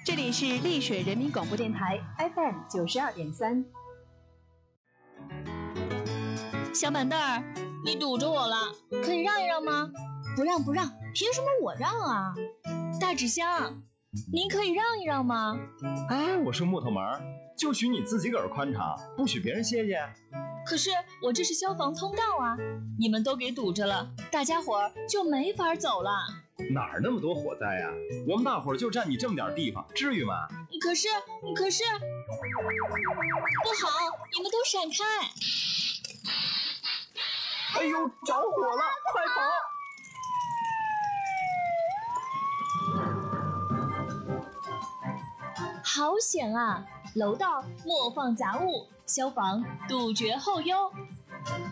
这里是丽水人民广播电台 FM 92.3。 小板凳儿，你堵着我了，可以让一让吗？ 不让，凭什么我让啊？ 大纸箱，您可以让一让吗？ 哎，我是木头门，就许你自己个儿宽敞，不许别人歇歇。 可是我这是消防通道啊，你们都给堵着了，大家伙儿就没法走了。 哪儿那么多火灾啊？我们大伙儿就占你这么点地方，至于吗？ 可是，不好，你们都闪开！ 哎呦，着火了，快跑！好险啊！楼道莫放杂物，消防杜绝后忧。